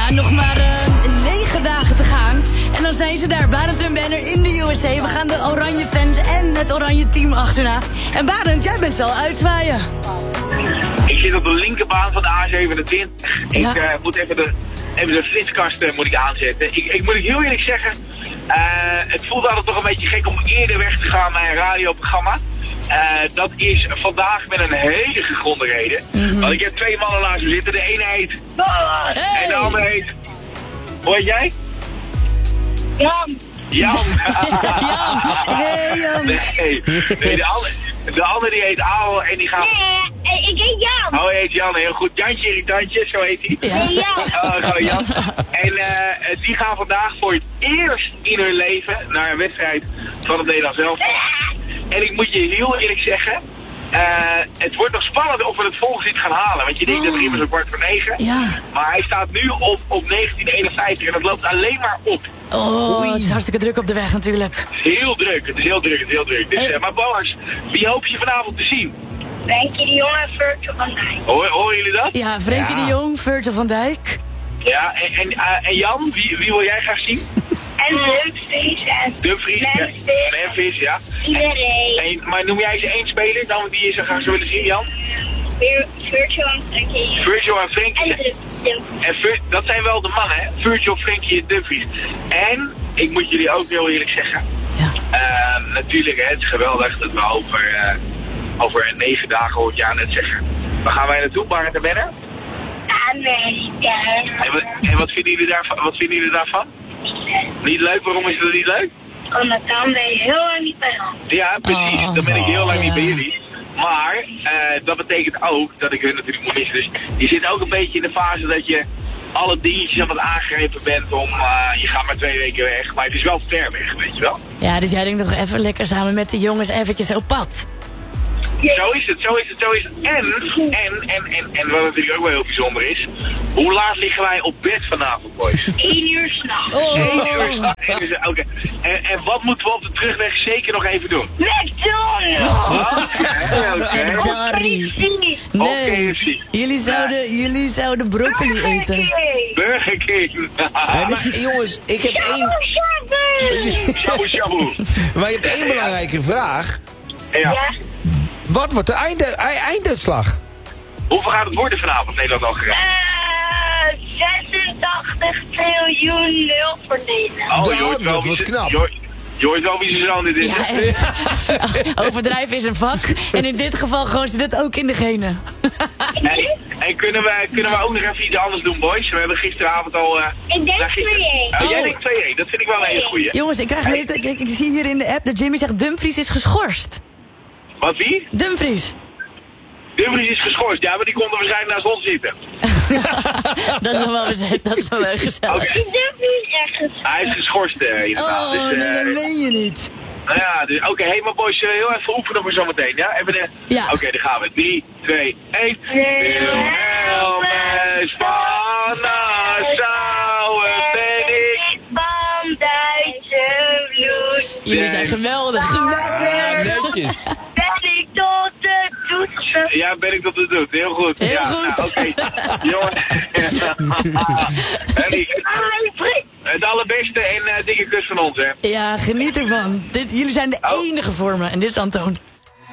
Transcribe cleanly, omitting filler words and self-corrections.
Ja, nog maar 9 dagen te gaan. En dan zijn ze daar, Barend en Benner in de USA. We gaan de oranje fans en het oranje team achterna. En Barend, jij bent ze al uitzwaaien. Ik zit op de linkerbaan van de A27. Ja. Ik moet even de flitskast moet ik aanzetten. Ik moet heel eerlijk zeggen, het voelt altijd toch een beetje gek om eerder weg te gaan naar een radioprogramma. Dat is vandaag met een hele gegronde reden. Want ik heb 2 mannen naast me zitten. De ene heet... Hey. En de andere heet... Hoe heet jij? Jan. Jan. Jan. Hey, Jan. Nee, de andere die heet Aal en die gaat... Nee, ik heet Jan. Oh, hij heet Jan, heel goed. Jantje Irritantje, zo heet hij. Ja. Nee, Jan. Gewoon Jan. En die gaan vandaag voor het eerst in hun leven naar een wedstrijd van het Nederlands elftal. En ik moet je heel eerlijk zeggen, het wordt nog spannend of we het volgend gaan halen. Want je denkt dat Riem is op 8:45. Ja. Maar hij staat nu op 1951 en dat loopt alleen maar op. Oh, het is hartstikke druk op de weg natuurlijk. Het is heel druk, het is heel druk. Dus, maar Boas, wie hoop je vanavond te zien? Frenkie de Jong en Virgil van Dijk. Horen jullie dat? Ja, Frenkie de Jong, Virgil van Dijk. Ja, en Jan, wie wil jij graag zien? En Dumfries en Dumfries, Memphis, ja. Iedereen. Maar noem jij eens 1 speler dan die je zo graag zou willen zien, Jan? Virgil en Frenkie. Virgil en Frenkie. En Dumfries. Dat zijn wel de mannen, hè? Virgil, Frenkie en Dumfries. En, ik moet jullie ook heel eerlijk zeggen. Ja. Natuurlijk, hè, het is geweldig dat we over 9 dagen, hoor ik jou net zeggen. Waar gaan wij naartoe, Barend en Benner? Amerika. En wat vinden jullie daarvan? Niet leuk? Waarom is het niet leuk? Omdat dan ben je heel lang niet bij ons. Ja, precies. Dan ben ik heel lang niet bij ja. jullie. Maar dat betekent ook dat ik hun natuurlijk moet missen. Dus je zit ook een beetje in de fase dat je alle dingetjes aan het aangrepen bent om... je gaat maar 2 weken weg, maar het is wel ver weg, weet je wel? Ja, dus jij denkt nog even lekker samen met de jongens eventjes op pad. Zo is het. En wat natuurlijk ook wel heel bijzonder is, hoe laat liggen wij op bed vanavond, boys? 1 uur s'nachts. Oh. 1 uur. Oké. En wat moeten we op de terugweg zeker nog even doen? McDonald's. Oké. Barry. Nee, jullie zouden broccoli eten. Burger King. Maar jongens, ik heb Shabu shabu. maar je hebt 1 belangrijke vraag. Ja. Wat wordt de einduitslag? Hoeveel gaat het worden vanavond, Nederland-Algerije? 86 triljoen 0 voor Nederland. Oh, Ja, je hoort wel dat wie wordt ze- knap. Je hoort wel wie zijn zoon dit is. Ja, overdrijven is een vak. En in dit geval gewoon zit het ook in de genen. En kunnen we ook nog even iets anders doen, boys? We hebben gisteravond al... Ik denk 2-1. Oh, jij denkt 2-1. Dat vind ik wel een hele goeie. Jongens, ik zie hier in de app dat Jimmy zegt Dumfries is geschorst. Wat, wie? Dumfries. Dumfries is geschorst. Ja, maar die komt er waarschijnlijk naast ons zitten. Dat is wel wel gezellig. Oké. Ik durf niet echt. Hij is geschorst, inderdaad. Oh, Dus, nee, dat meen je niet. nou ja, dus, oké, hey, maar boys, heel even oefenen voor zometeen, ja? Even de... Ja. Oké, dan gaan we. 3, 2, 1. Wilhelmus van Nassau, ben ik. Van Duitse bloed. Jullie zijn geweldig. Netjes. Ben ik tot de toetsen. Ja, ben ik dat te doen. Heel goed. Heel ja, goed. Nou, oké. Jongen. Het allerbeste en dikke kus van ons, hè. Ja, geniet ervan. Jullie zijn de enige voor me. En dit is Antoon.